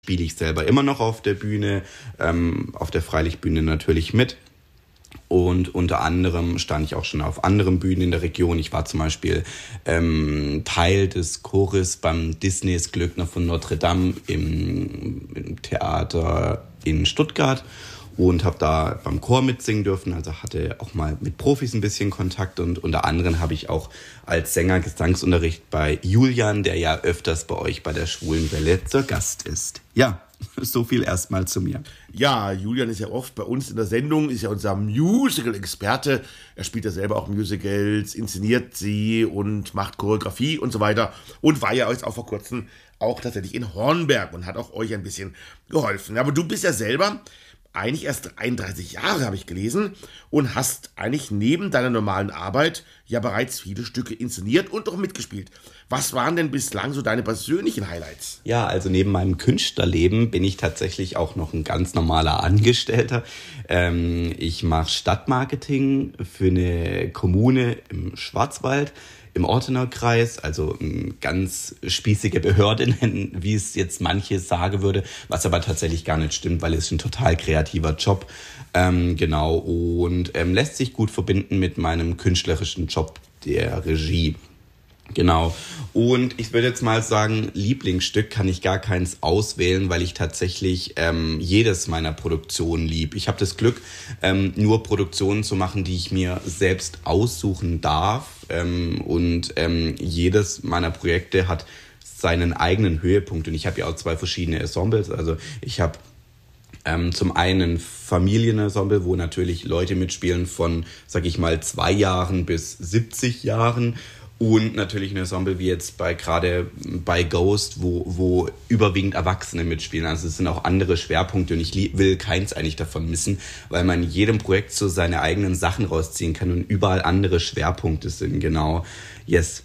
spiele ich selber immer noch auf der Bühne, auf der Freilichtbühne natürlich mit. Und unter anderem stand ich auch schon auf anderen Bühnen in der Region. Ich war zum Beispiel Teil des Chores beim Disneys Glöckner von Notre Dame im Theater in Stuttgart und habe da beim Chor mitsingen dürfen. Also hatte auch mal mit Profis ein bisschen Kontakt und unter anderem habe ich auch als Sänger Gesangsunterricht bei Julian, der ja öfters bei euch bei der Schwulenwelle zu Gast ist. Ja, so viel erstmal zu mir. Ja, Julian ist ja oft bei uns in der Sendung, ist ja unser Musical-Experte. Er spielt ja selber auch Musicals, inszeniert sie und macht Choreografie und so weiter. Und war ja jetzt auch vor kurzem auch tatsächlich in Hornberg und hat auch euch ein bisschen geholfen. Aber du bist ja selber eigentlich erst 31 Jahre, habe ich gelesen, und hast eigentlich neben deiner normalen Arbeit ja bereits viele Stücke inszeniert und auch mitgespielt. Was waren denn bislang so deine persönlichen Highlights? Ja, also neben meinem Künstlerleben bin ich tatsächlich auch noch ein ganz normaler Angestellter. Ich mache Stadtmarketing für eine Kommune im Schwarzwald, im Ortener Kreis, also ganz spießige Behörde nennen, wie es jetzt manche sagen würde, was aber tatsächlich gar nicht stimmt, weil es ist ein total kreativer Job. Genau, und lässt sich gut verbinden mit meinem künstlerischen Job der Regie. Genau. Und ich würde jetzt mal sagen, Lieblingsstück kann ich gar keins auswählen, weil ich tatsächlich jedes meiner Produktionen lieb. Ich habe das Glück, nur Produktionen zu machen, die ich mir selbst aussuchen darf. Und jedes meiner Projekte hat seinen eigenen Höhepunkt. Und ich habe ja auch 2 verschiedene Ensembles. Also ich habe zum einen Familienensemble, wo natürlich Leute mitspielen von, sag ich mal, 2 Jahren bis 70 Jahren. Und natürlich ein Ensemble wie jetzt gerade bei Ghost, wo überwiegend Erwachsene mitspielen. Also es sind auch andere Schwerpunkte und ich will keins eigentlich davon missen, weil man in jedem Projekt so seine eigenen Sachen rausziehen kann und überall andere Schwerpunkte sind, genau. Yes.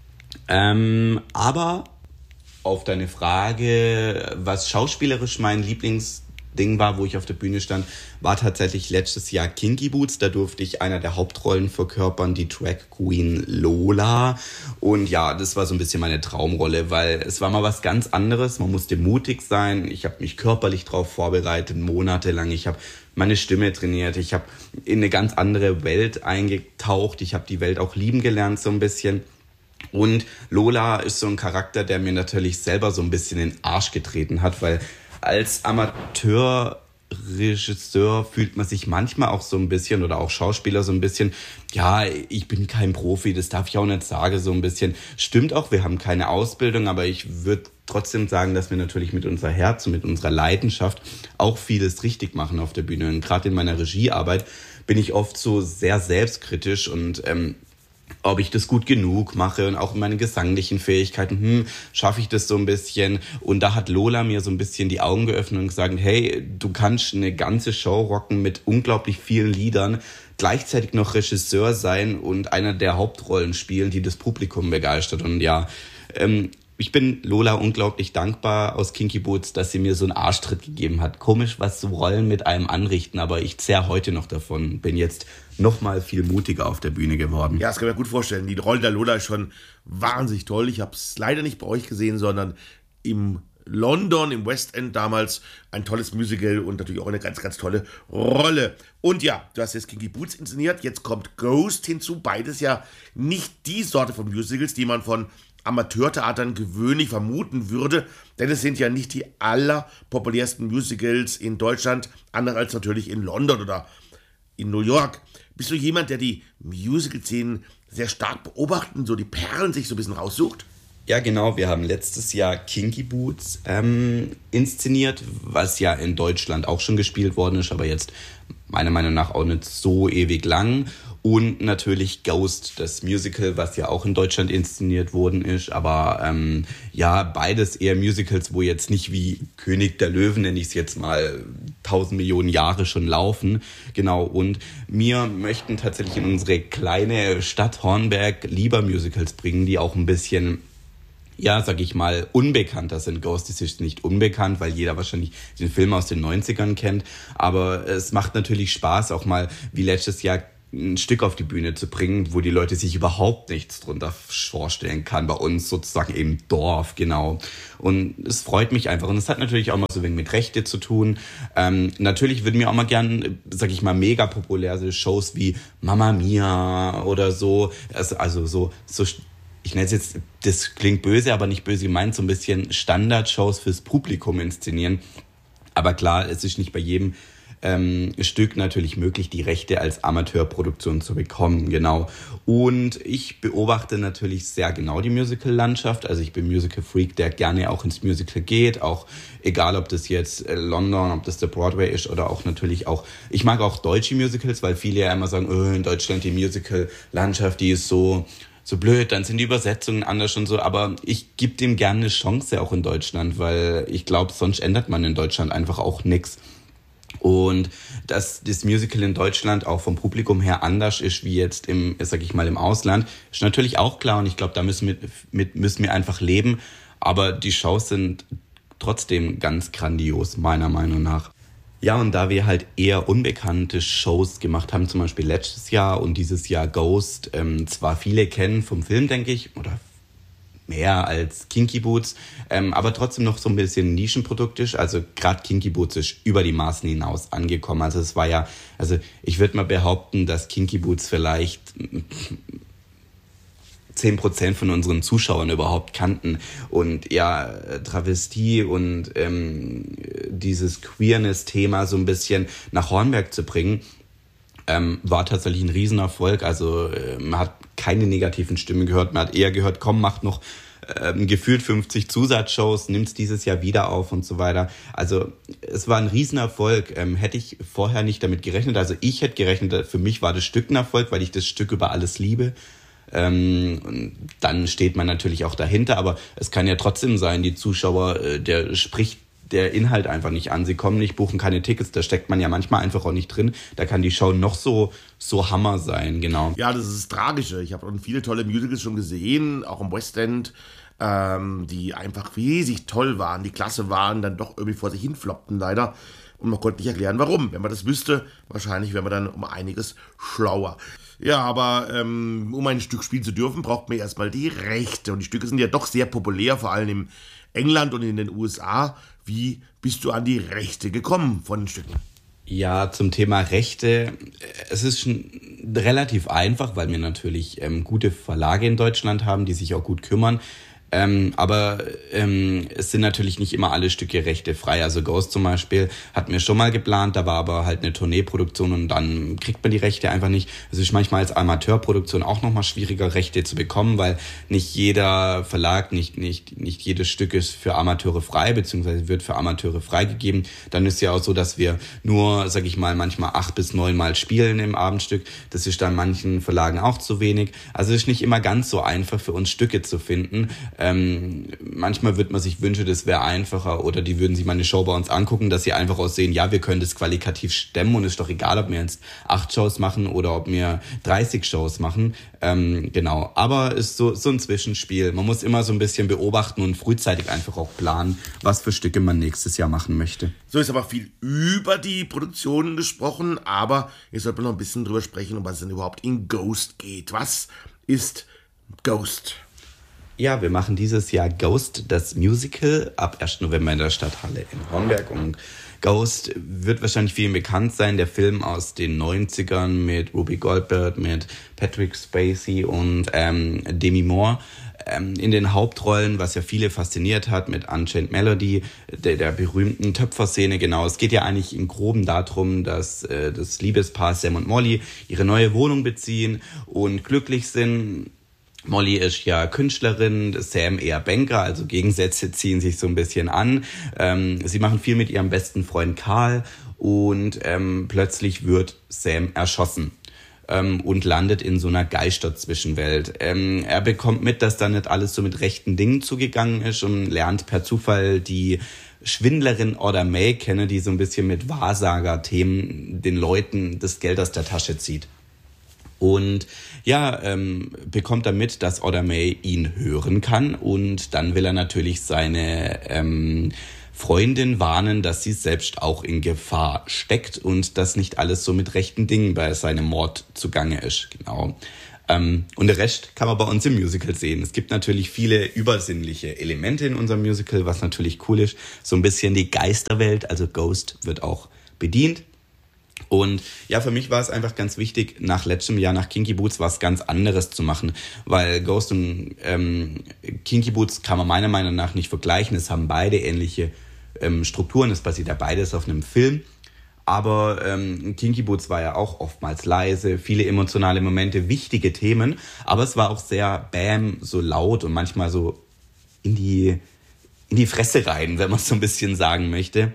Aber auf deine Frage, was schauspielerisch mein Lieblingsding war, wo ich auf der Bühne stand, war tatsächlich letztes Jahr Kinky Boots. Da durfte ich einer der Hauptrollen verkörpern, die Drag Queen Lola. Und ja, das war so ein bisschen meine Traumrolle, weil es war mal was ganz anderes. Man musste mutig sein. Ich habe mich körperlich darauf vorbereitet, monatelang. Ich habe meine Stimme trainiert. Ich habe in eine ganz andere Welt eingetaucht. Ich habe die Welt auch lieben gelernt so ein bisschen. Und Lola ist so ein Charakter, der mir natürlich selber so ein bisschen in den Arsch getreten hat, weil als Amateurregisseur fühlt man sich manchmal auch so ein bisschen oder auch Schauspieler so ein bisschen, ja, ich bin kein Profi, das darf ich auch nicht sagen, so ein bisschen. Stimmt auch, wir haben keine Ausbildung, aber ich würde trotzdem sagen, dass wir natürlich mit unser Herz und mit unserer Leidenschaft auch vieles richtig machen auf der Bühne. Und gerade in meiner Regiearbeit bin ich oft so sehr selbstkritisch und ob ich das gut genug mache und auch in meinen gesanglichen Fähigkeiten, schaffe ich das so ein bisschen. Und da hat Lola mir so ein bisschen die Augen geöffnet und gesagt, hey, du kannst eine ganze Show rocken mit unglaublich vielen Liedern, gleichzeitig noch Regisseur sein und einer der Hauptrollen spielen, die das Publikum begeistert. Und ja, ich bin Lola unglaublich dankbar aus Kinky Boots, dass sie mir so einen Arschtritt gegeben hat. Komisch, was so Rollen mit einem anrichten, aber ich zehre heute noch davon. Bin jetzt noch mal viel mutiger auf der Bühne geworden. Ja, das kann ich mir gut vorstellen. Die Rolle der Lola ist schon wahnsinnig toll. Ich habe es leider nicht bei euch gesehen, sondern im London, im West End damals. Ein tolles Musical und natürlich auch eine ganz, ganz tolle Rolle. Und ja, du hast jetzt Kinky Boots inszeniert. Jetzt kommt Ghost hinzu. Beides ja nicht die Sorte von Musicals, die man von Amateurtheatern gewöhnlich vermuten würde, denn es sind ja nicht die allerpopulärsten Musicals in Deutschland, anders als natürlich in London oder in New York. Bist du jemand, der die Musical-Szenen sehr stark beobachtet und so die Perlen sich so ein bisschen raussucht? Ja, genau. Wir haben letztes Jahr Kinky Boots inszeniert, was ja in Deutschland auch schon gespielt worden ist, aber jetzt meiner Meinung nach auch nicht so ewig lang. Und natürlich Ghost, das Musical, was ja auch in Deutschland inszeniert worden ist. Aber ja, beides eher Musicals, wo jetzt nicht wie König der Löwen, nenne ich es jetzt mal, 1000 Millionen Jahre schon laufen. Genau, und wir möchten tatsächlich in unsere kleine Stadt Hornberg lieber Musicals bringen, die auch ein bisschen, ja, sag ich mal, unbekannter sind. Ghost ist nicht unbekannt, weil jeder wahrscheinlich den Film aus den 90ern kennt. Aber es macht natürlich Spaß, auch mal wie letztes Jahr ein Stück auf die Bühne zu bringen, wo die Leute sich überhaupt nichts drunter vorstellen kann. Bei uns sozusagen im Dorf, genau. Und es freut mich einfach. Und es hat natürlich auch mal so wenig mit Rechte zu tun. Natürlich würden wir auch mal gern, sag ich mal, mega populäre Shows wie Mamma Mia oder so. Also so ich nenne es jetzt, das klingt böse, aber nicht böse gemeint, so ein bisschen Standardshows fürs Publikum inszenieren. Aber klar, es ist nicht bei jedem Stück natürlich möglich, die Rechte als Amateurproduktion zu bekommen, genau. Und ich beobachte natürlich sehr genau die Musical-Landschaft. Also ich bin Musical-Freak, der gerne auch ins Musical geht, auch egal, ob das jetzt London, ob das der Broadway ist oder auch natürlich auch, ich mag auch deutsche Musicals, weil viele ja immer sagen, in Deutschland die Musical-Landschaft, die ist so blöd, dann sind die Übersetzungen anders und so, aber ich gebe dem gerne eine Chance auch in Deutschland, weil ich glaube, sonst ändert man in Deutschland einfach auch nichts. Und dass das Musical in Deutschland auch vom Publikum her anders ist wie jetzt im Ausland, ist natürlich auch klar und ich glaube, da müssen wir einfach leben, aber die Shows sind trotzdem ganz grandios, meiner Meinung nach. Ja, und da wir halt eher unbekannte Shows gemacht haben, zum Beispiel letztes Jahr und dieses Jahr Ghost, zwar viele kennen vom Film, denke ich, oder mehr als Kinky Boots, aber trotzdem noch so ein bisschen Nischenprodukt ist. Also gerade Kinky Boots ist über die Maßen hinaus angekommen. Also es war ja, also ich würde mal behaupten, dass Kinky Boots vielleicht 10% von unseren Zuschauern überhaupt kannten. Und ja, Travestie und dieses Queerness-Thema so ein bisschen nach Hornberg zu bringen, war tatsächlich ein Riesenerfolg. Also man hat keine negativen Stimmen gehört. Man hat eher gehört, komm, macht noch gefühlt 50 Zusatzshows, nimmt's dieses Jahr wieder auf und so weiter. Also es war ein Riesenerfolg. Hätte ich vorher nicht damit gerechnet. Also ich hätte gerechnet, für mich war das Stück ein Erfolg, weil ich das Stück über alles liebe. Und dann steht man natürlich auch dahinter. Aber es kann ja trotzdem sein, die Zuschauer, der spricht der Inhalt einfach nicht an. Sie kommen nicht, buchen keine Tickets, da steckt man ja manchmal einfach auch nicht drin. Da kann die Show noch so Hammer sein, genau. Ja, das ist das Tragische. Ich habe viele tolle Musicals schon gesehen, auch im West End, die einfach riesig toll waren, die klasse waren, dann doch irgendwie vor sich hin floppten leider. Und man konnte nicht erklären, warum. Wenn man das wüsste, wahrscheinlich wäre man dann um einiges schlauer. Ja, aber um ein Stück spielen zu dürfen, braucht man erstmal die Rechte. Und die Stücke sind ja doch sehr populär, vor allem in England und in den USA. Wie bist du an die Rechte gekommen von den Stücken? Ja, zum Thema Rechte, es ist schon relativ einfach, weil wir natürlich gute Verlage in Deutschland haben, die sich auch gut kümmern. Aber es sind natürlich nicht immer alle Stücke rechtefrei. Also Ghost zum Beispiel hatten wir schon mal geplant, da war aber halt eine Tourneeproduktion und dann kriegt man die Rechte einfach nicht. Es ist manchmal als Amateurproduktion auch nochmal schwieriger, Rechte zu bekommen, weil nicht jeder Verlag, nicht jedes Stück ist für Amateure frei, beziehungsweise wird für Amateure freigegeben. Dann ist ja auch so, dass wir nur, sag ich mal, manchmal 8 bis 9 Mal spielen im Abendstück. Das ist dann manchen Verlagen auch zu wenig. Also es ist nicht immer ganz so einfach für uns Stücke zu finden. Manchmal würde man sich wünschen, das wäre einfacher oder die würden sich mal eine Show bei uns angucken, dass sie einfach aussehen, ja, wir können das qualitativ stemmen und es ist doch egal, ob wir jetzt 8 Shows machen oder ob wir 30 Shows machen. Genau, aber es ist so ein Zwischenspiel. Man muss immer so ein bisschen beobachten und frühzeitig einfach auch planen, was für Stücke man nächstes Jahr machen möchte. So ist aber viel über die Produktionen gesprochen, aber jetzt sollte man noch ein bisschen drüber sprechen, um was es denn überhaupt in Ghost geht. Was ist Ghost? Ja, wir machen dieses Jahr Ghost, das Musical, ab 1. November in der Stadthalle in Hornberg. Und Ghost wird wahrscheinlich vielen bekannt sein, der Film aus den 90ern mit Ruby Goldberg, mit Patrick Swayze und Demi Moore. In den Hauptrollen, was ja viele fasziniert hat, mit Unchained Melody, der berühmten Töpferszene, genau. Es geht ja eigentlich im Groben darum, dass das Liebespaar Sam und Molly ihre neue Wohnung beziehen und glücklich sind. Molly ist ja Künstlerin, Sam eher Banker, also Gegensätze ziehen sich so ein bisschen an. Sie machen viel mit ihrem besten Freund Karl und plötzlich wird Sam erschossen und landet in so einer Geisterzwischenwelt. Er bekommt mit, dass da nicht alles so mit rechten Dingen zugegangen ist und lernt per Zufall die Schwindlerin Oda May kennen, die so ein bisschen mit Wahrsager-Themen den Leuten das Geld aus der Tasche zieht. Und ja, bekommt er mit, dass Oda May ihn hören kann und dann will er natürlich seine Freundin warnen, dass sie selbst auch in Gefahr steckt und dass nicht alles so mit rechten Dingen bei seinem Mord zugange ist. Genau. Und der Rest kann man bei uns im Musical sehen. Es gibt natürlich viele übersinnliche Elemente in unserem Musical, was natürlich cool ist. So ein bisschen die Geisterwelt, also Ghost, wird auch bedient. Und ja, für mich war es einfach ganz wichtig, nach letztem Jahr, nach Kinky Boots, was ganz anderes zu machen. Weil Ghost und Kinky Boots kann man meiner Meinung nach nicht vergleichen. Es haben beide ähnliche Strukturen. Es basiert ja beides auf einem Film. Aber Kinky Boots war ja auch oftmals leise, viele emotionale Momente, wichtige Themen. Aber es war auch sehr so laut und manchmal so in die Fresse rein, wenn man es so ein bisschen sagen möchte.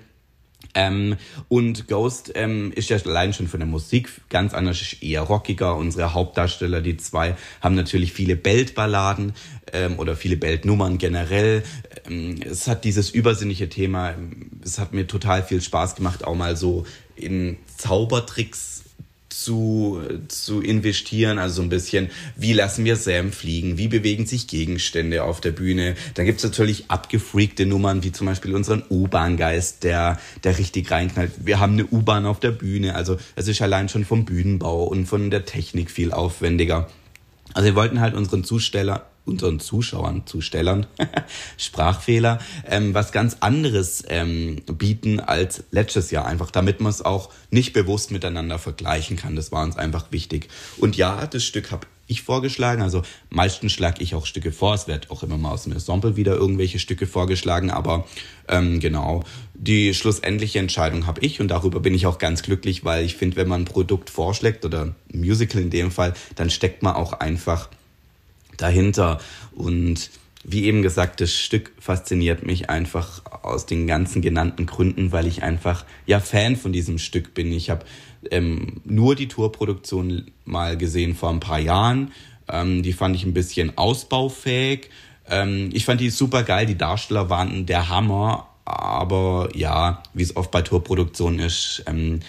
Und Ghost ist ja allein schon von der Musik ganz anders, ist eher rockiger. Unsere Hauptdarsteller, die zwei, haben natürlich viele Beltballaden oder viele Beltnummern generell. Es hat dieses übersinnliche Thema. Es hat mir total viel Spaß gemacht, auch mal so in Zaubertricks zu investieren, also so ein bisschen, wie lassen wir Sam fliegen, wie bewegen sich Gegenstände auf der Bühne. Dann gibt's natürlich abgefreakte Nummern, wie zum Beispiel unseren U-Bahn-Geist, der richtig reinknallt. Wir haben eine U-Bahn auf der Bühne, also es ist allein schon vom Bühnenbau und von der Technik viel aufwendiger. Also wir wollten halt unseren Zuschauern, Sprachfehler, was ganz anderes bieten als letztes Jahr. Einfach damit man es auch nicht bewusst miteinander vergleichen kann. Das war uns einfach wichtig. Und ja, das Stück habe ich vorgeschlagen. Also meistens schlage ich auch Stücke vor. Es wird auch immer mal aus dem Ensemble wieder irgendwelche Stücke vorgeschlagen. Aber genau, die schlussendliche Entscheidung habe ich. Und darüber bin ich auch ganz glücklich, weil ich finde, wenn man ein Produkt vorschlägt oder ein Musical in dem Fall, dann steckt man auch einfach dahinter. Und wie eben gesagt, das Stück fasziniert mich einfach aus den ganzen genannten Gründen, weil ich einfach Fan von diesem Stück bin. Ich habe nur die Tourproduktion mal gesehen vor ein paar Jahren. Die fand ich ein bisschen ausbaufähig. Ich fand die super geil. Die Darsteller waren der Hammer. Aber ja, wie es oft bei Tourproduktionen ist,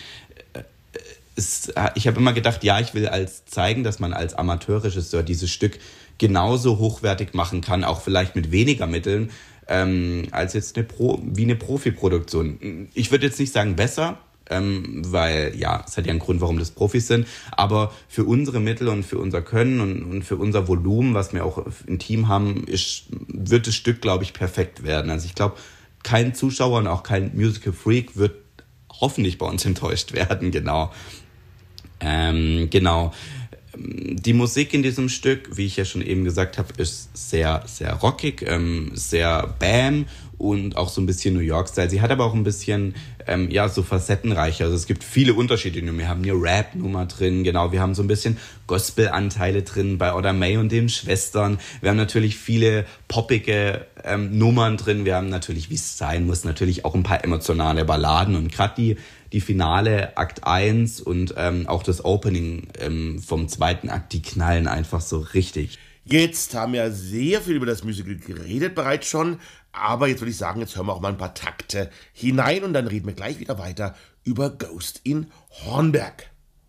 ich habe immer gedacht, ich will zeigen, dass man als Amateurregisseur dieses Stück genauso hochwertig machen kann, auch vielleicht mit weniger Mitteln, als jetzt wie eine Profiproduktion. Ich würde jetzt nicht sagen besser, weil es hat ja einen Grund, warum das Profis sind, aber für unsere Mittel und für unser Können und für unser Volumen, was wir auch im Team haben, wird das Stück, glaube ich, perfekt werden. Also ich glaube, kein Zuschauer und auch kein Musical-Freak wird hoffentlich bei uns enttäuscht werden, genau. Genau. Die Musik in diesem Stück, wie ich ja schon eben gesagt habe, ist sehr, sehr rockig, sehr Bam und auch so ein bisschen New York-Style. Sie hat aber auch ein bisschen, so facettenreicher. Also es gibt viele Unterschiede. Wir haben eine Rap-Nummer drin, genau. Wir haben so ein bisschen Gospel-Anteile drin bei Oda Mae und den Schwestern. Wir haben natürlich viele poppige Nummern drin. Wir haben natürlich, wie es sein muss, natürlich auch ein paar emotionale Balladen. Und gerade die Finale Akt 1 und auch das Opening vom zweiten Akt, die knallen einfach so richtig. Jetzt haben wir sehr viel über das Musical geredet bereits schon, aber jetzt würde ich sagen, jetzt hören wir auch mal ein paar Takte hinein und dann reden wir gleich wieder weiter über Ghost in Hornberg.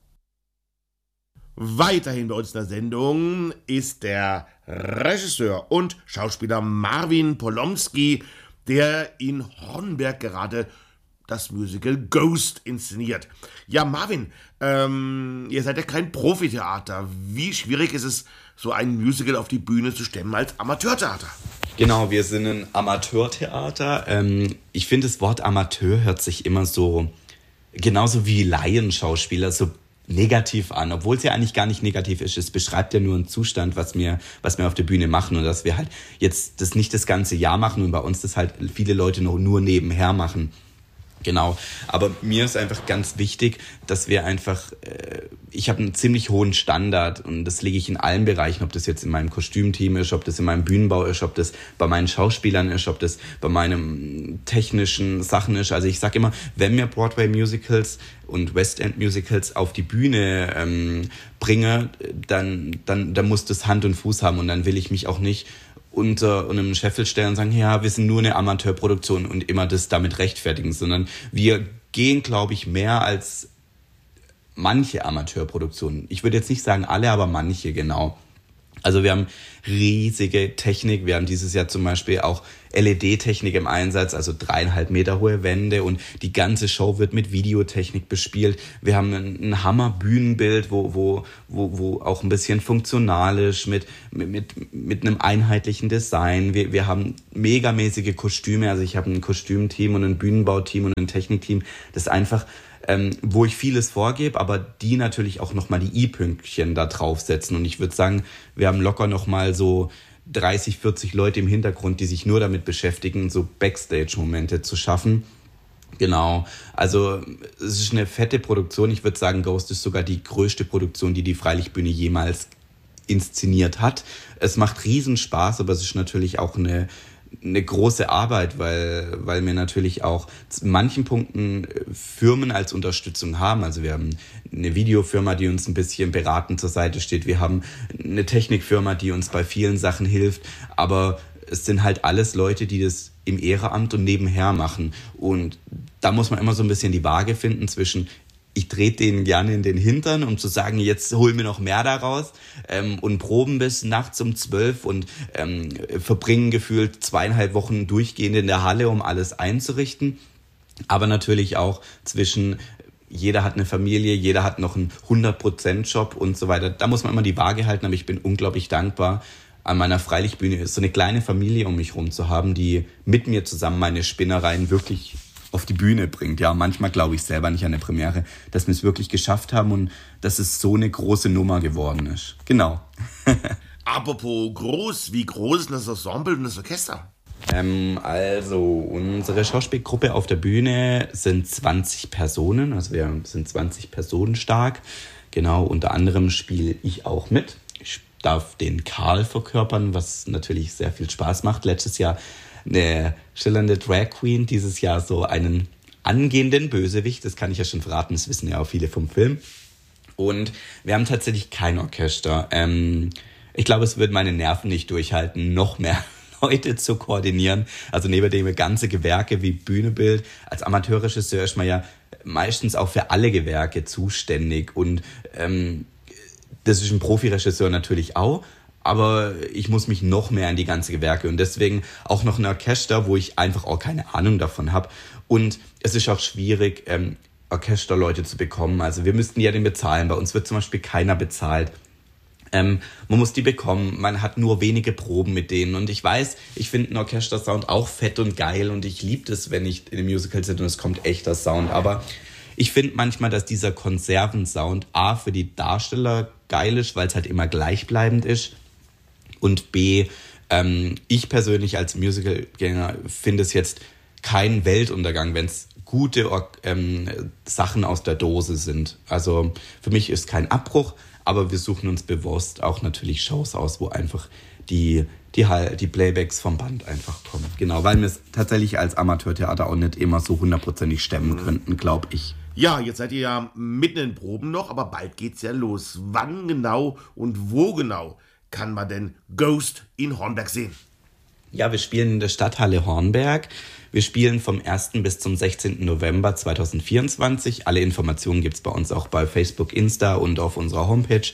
Weiterhin bei uns in der Sendung ist der Regisseur und Schauspieler Marvin Polomski, der in Hornberg gerade das Musical Ghost inszeniert. Ja, Marvin, ihr seid ja kein Profitheater. Wie schwierig ist es, so ein Musical auf die Bühne zu stemmen als Amateurtheater? Genau, wir sind ein Amateurtheater. Ich finde, das Wort Amateur hört sich immer so, genauso wie Laienschauspieler, so negativ an, obwohl es ja eigentlich gar nicht negativ ist. Es beschreibt ja nur einen Zustand, was wir auf der Bühne machen und dass wir halt jetzt das nicht das ganze Jahr machen und bei uns das halt viele Leute noch nur nebenher machen. Genau, aber mir ist einfach ganz wichtig, dass wir einfach, ich habe einen ziemlich hohen Standard und das lege ich in allen Bereichen, ob das jetzt in meinem Kostümteam ist, ob das in meinem Bühnenbau ist, ob das bei meinen Schauspielern ist, ob das bei meinen technischen Sachen ist. Also ich sage immer, wenn wir Broadway-Musicals und West End-Musicals auf die Bühne bringe, dann muss das Hand und Fuß haben und dann will ich mich auch nicht unter einem Scheffel stellen und sagen, ja, wir sind nur eine Amateurproduktion und immer das damit rechtfertigen, sondern wir gehen, glaube ich, mehr als manche Amateurproduktionen. Ich würde jetzt nicht sagen alle, aber manche, genau. Also wir haben riesige Technik. Wir haben dieses Jahr zum Beispiel auch LED-Technik im Einsatz, also 3,5 Meter hohe Wände und die ganze Show wird mit Videotechnik bespielt. Wir haben ein Hammer-Bühnenbild, wo auch ein bisschen funktional ist, mit einem einheitlichen Design. Wir haben megamäßige Kostüme, also ich habe ein Kostümteam und ein Bühnenbauteam und ein Technikteam, das einfach wo ich vieles vorgebe, aber die natürlich auch nochmal die i-Pünktchen da draufsetzen. Und ich würde sagen, wir haben locker nochmal so 30, 40 Leute im Hintergrund, die sich nur damit beschäftigen, so Backstage-Momente zu schaffen. Genau, also es ist eine fette Produktion. Ich würde sagen, Ghost ist sogar die größte Produktion, die Freilichtbühne jemals inszeniert hat. Es macht riesen Spaß, aber es ist natürlich auch eine große Arbeit, weil wir natürlich auch in manchen Punkten Firmen als Unterstützung haben. Also wir haben eine Videofirma, die uns ein bisschen beratend zur Seite steht. Wir haben eine Technikfirma, die uns bei vielen Sachen hilft. Aber es sind halt alles Leute, die das im Ehrenamt und nebenher machen. Und da muss man immer so ein bisschen die Waage finden zwischen ich trete denen gerne in den Hintern, um zu sagen, jetzt holen wir noch mehr daraus und proben bis nachts um 12 und verbringen gefühlt 2,5 Wochen durchgehend in der Halle, um alles einzurichten. Aber natürlich auch zwischen, jeder hat eine Familie, jeder hat noch einen 100%-Job und so weiter. Da muss man immer die Waage halten, aber ich bin unglaublich dankbar, an meiner Freilichtbühne so eine kleine Familie um mich rum zu haben, die mit mir zusammen meine Spinnereien wirklich auf die Bühne bringt. Ja, manchmal glaube ich selber nicht an der Premiere, dass wir es wirklich geschafft haben und dass es so eine große Nummer geworden ist. Genau. Apropos groß, wie groß ist das Ensemble und das Orchester? Also unsere Schauspielgruppe auf der Bühne sind 20 Personen, also wir sind 20 Personen stark. Genau, unter anderem spiele ich auch mit. Ich darf den Karl verkörpern, was natürlich sehr viel Spaß macht. Letztes Jahr eine schillernde Drag Queen, dieses Jahr so einen angehenden Bösewicht, das kann ich ja schon verraten, das wissen ja auch viele vom Film. Und wir haben tatsächlich kein Orchester. Ich glaube, es wird meine Nerven nicht durchhalten, noch mehr Leute zu koordinieren. Also neben dem ganze Gewerke wie Bühnebild, als Amateurregisseur ist man ja meistens auch für alle Gewerke zuständig. Und das ist ein Profiregisseur natürlich auch. Aber ich muss mich noch mehr an die ganze Gewerke und deswegen auch noch ein Orchester, wo ich einfach auch keine Ahnung davon habe. Und es ist auch schwierig, Orchesterleute zu bekommen. Also wir müssten ja den bezahlen. Bei uns wird zum Beispiel keiner bezahlt. Man muss die bekommen. Man hat nur wenige Proben mit denen. Und ich weiß, ich finde einen Orchestersound auch fett und geil und ich liebe das, wenn ich in einem Musical sitze und es kommt echter Sound. Aber ich finde manchmal, dass dieser Konservensound A für die Darsteller geil ist, weil es halt immer gleichbleibend ist. Und B, ich persönlich als Musicalgänger finde es jetzt kein Weltuntergang, wenn es gute Sachen aus der Dose sind. Also für mich ist kein Abbruch, aber wir suchen uns bewusst auch natürlich Shows aus, wo einfach die Playbacks vom Band einfach kommen. Genau, weil wir es tatsächlich als Amateurtheater auch nicht immer so 100% stemmen könnten, glaube ich. Ja, jetzt seid ihr ja mitten in Proben noch, aber bald geht's ja los. Wann genau und wo genau kann man denn Ghost in Hornberg sehen? Ja, wir spielen in der Stadthalle Hornberg. Wir spielen vom 1. bis zum 16. November 2024. Alle Informationen gibt's bei uns auch bei Facebook, Insta und auf unserer Homepage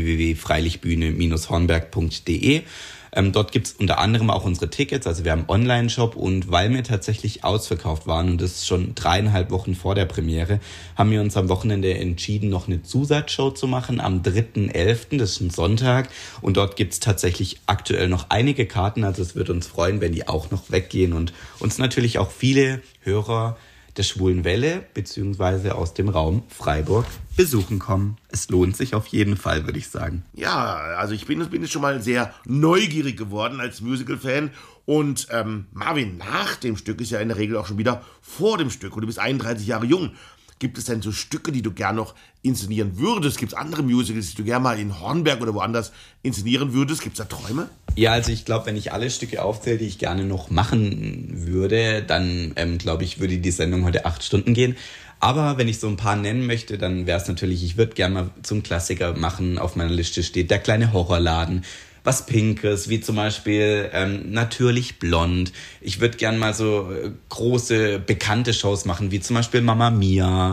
www.freilichtbühne-hornberg.de. Dort gibt's unter anderem auch unsere Tickets, also wir haben einen Online-Shop und weil wir tatsächlich ausverkauft waren und das schon 3,5 Wochen vor der Premiere, haben wir uns am Wochenende entschieden, noch eine Zusatzshow zu machen am 3.11., das ist ein Sonntag und dort gibt's tatsächlich aktuell noch einige Karten, also es würde uns freuen, wenn die auch noch weggehen und uns natürlich auch viele Hörer der Schwulen Welle beziehungsweise aus dem Raum Freiburg besuchen kommen. Es lohnt sich auf jeden Fall, würde ich sagen. Ja, also ich bin jetzt schon mal sehr neugierig geworden als Musical-Fan. Und Marvin, nach dem Stück ist ja in der Regel auch schon wieder vor dem Stück. Und du bist 31 Jahre jung. Gibt es denn so Stücke, die du gern noch inszenieren würdest? Gibt es andere Musicals, die du gerne mal in Hornberg oder woanders inszenieren würdest? Gibt es da Träume? Ja, also ich glaube, wenn ich alle Stücke aufzähle, die ich gerne noch machen würde, dann glaube ich, würde die Sendung heute 8 Stunden gehen. Aber wenn ich so ein paar nennen möchte, dann wäre es natürlich, ich würde gerne mal zum Klassiker machen. Auf meiner Liste steht Der kleine Horrorladen. Was Pinkes, wie zum Beispiel Natürlich blond. Ich würde gerne mal so große, bekannte Shows machen, wie zum Beispiel Mamma Mia.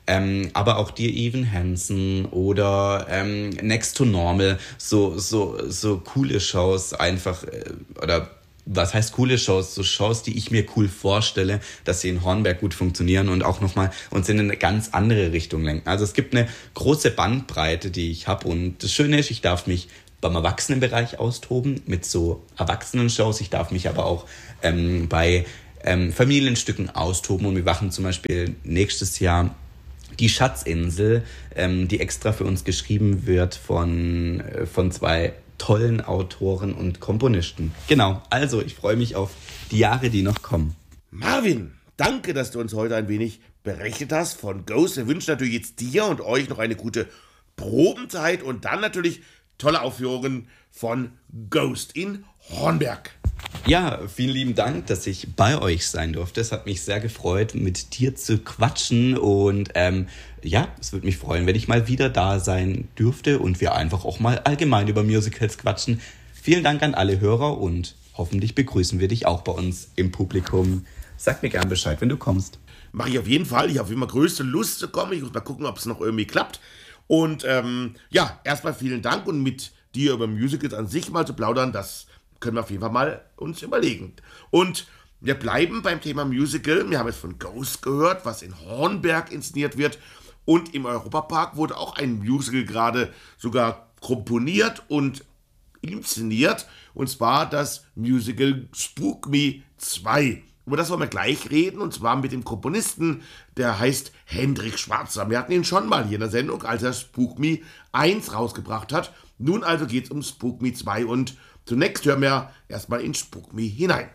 aber auch Dear Evan Hansen oder Next to Normal, so coole Shows einfach, oder was heißt coole Shows? So Shows, die ich mir cool vorstelle, dass sie in Hornberg gut funktionieren und auch nochmal uns in eine ganz andere Richtung lenken. Also es gibt eine große Bandbreite, die ich habe, und das Schöne ist, ich darf mich beim Erwachsenenbereich austoben mit so Erwachsenen-Shows. Ich darf mich aber auch bei Familienstücken austoben, und wir machen zum Beispiel nächstes Jahr die Schatzinsel, die extra für uns geschrieben wird von 2 tollen Autoren und Komponisten. Genau, also ich freue mich auf die Jahre, die noch kommen. Marvin, danke, dass du uns heute ein wenig berichtet hast von Ghost. Wir wünschen natürlich jetzt dir und euch noch eine gute Probenzeit und dann natürlich tolle Aufführungen von Ghost in Hornberg. Ja, vielen lieben Dank, dass ich bei euch sein durfte. Es hat mich sehr gefreut, mit dir zu quatschen, und es würde mich freuen, wenn ich mal wieder da sein dürfte und wir einfach auch mal allgemein über Musicals quatschen. Vielen Dank an alle Hörer, und hoffentlich begrüßen wir dich auch bei uns im Publikum. Sag mir gern Bescheid, wenn du kommst. Mache ich auf jeden Fall. Ich habe immer größte Lust zu kommen. Ich muss mal gucken, ob es noch irgendwie klappt. Und erstmal vielen Dank, und mit dir über Musicals an sich mal zu plaudern, das können wir auf jeden Fall mal uns überlegen. Und wir bleiben beim Thema Musical. Wir haben jetzt von Ghost gehört, was in Hornberg inszeniert wird. Und im Europapark wurde auch ein Musical gerade sogar komponiert und inszeniert. Und zwar das Musical Spook Me 2. Über das wollen wir gleich reden, und zwar mit dem Komponisten, der heißt Hendrik Schwarzer. Wir hatten ihn schon mal hier in der Sendung, als er Spook Me 1 rausgebracht hat. Nun also geht es um Spook Me 2, und zunächst hören wir erstmal in Spook Me hinein.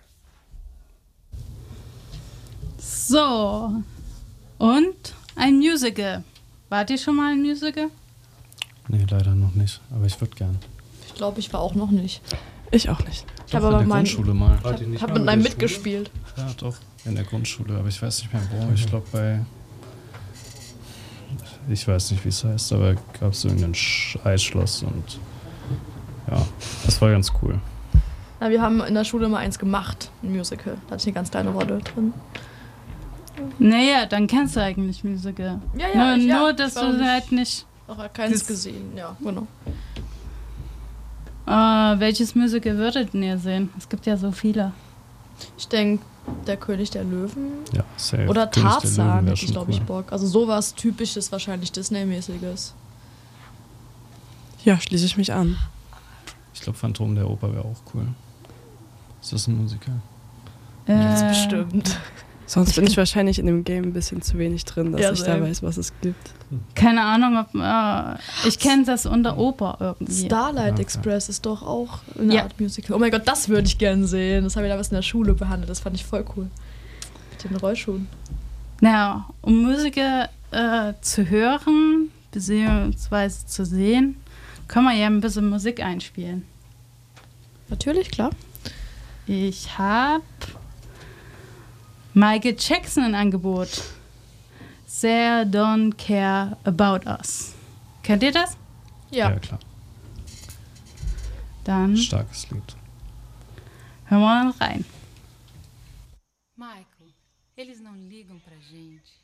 So, und ein Musical. Wart ihr schon mal ein Musical? Nee, leider noch nicht, aber ich würde gern. Ich glaube, ich war auch noch nicht. Ich auch nicht. Ich habe aber in der Grundschule mal. Ich habe mit einem mitgespielt. Ja, doch, in der Grundschule, aber ich weiß nicht mehr wo. Ich glaube ich weiß nicht, wie es heißt, aber gab es irgendein Eisschloss, und ja, das war ganz cool. Ja, wir haben in der Schule mal eins gemacht, ein Musical. Da hatte ich eine ganz kleine Rolle drin. Naja, dann kennst du eigentlich Musical. Nur, dass du halt nicht... Noch keins gesehen, ja, genau. Welches Musical würdet ihr sehen? Es gibt ja so viele. Ich denke, der König der Löwen. Ja, safe. Oder König der Tarzan Löwen wär hätte ich, schon glaube ich, cool. Bock. Also sowas Typisches, wahrscheinlich Disney-mäßiges. Ja, schließe ich mich an. Ich glaube, Phantom der Oper wäre auch cool. Ist das ein Musical? Das bestimmt. Sonst bin ich wahrscheinlich in dem Game ein bisschen zu wenig drin, dass Ja, ich da weiß, was es gibt. Keine Ahnung, ob... ich kenne das unter Oper irgendwie. Starlight Okay. Express ist doch auch eine Art Musical. Oh mein Gott, das würde ich gerne sehen. Das haben wir damals in der Schule behandelt. Das fand ich voll cool. Mit den Rollschuhen. Naja, um Musical zu hören, beziehungsweise zu sehen, können wir ja ein bisschen Musik einspielen. Natürlich, klar. Ich habe Michael Jackson im Angebot. They Don't Care About Us. Kennt ihr das? Ja. Ja, klar. Dann Starkes Lied. hören wir rein. Michael, eles não ligam pra gente.